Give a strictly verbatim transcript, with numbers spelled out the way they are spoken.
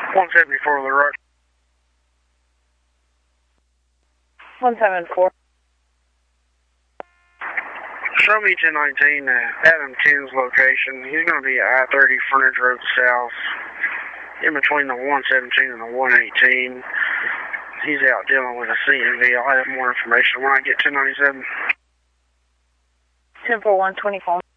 one seventy-four the road. one seventy-four. Show me ten nineteen at Adam Ken's location. He's going to be at I thirty frontage road south, in between the one seventeen and the one eighteen. He's out dealing with a C M V. I'll have more information when I get ten ninety-seven. ten four one twenty-four.